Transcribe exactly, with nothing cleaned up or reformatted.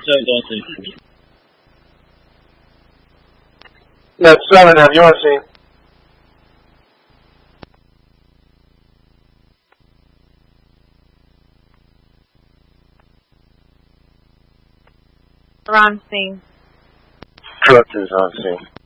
seven on scene. Yeah, seven, have you on scene? We're on scene. Truck is on scene.